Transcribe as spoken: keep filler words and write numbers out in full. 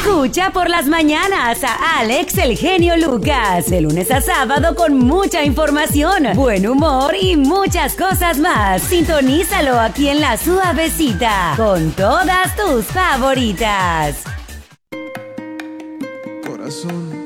Escucha por las mañanas a Alex el genio Lucas, de lunes a sábado con mucha información, buen humor y muchas cosas más. Sintonízalo aquí en La Suavecita, con todas tus favoritas. Corazón,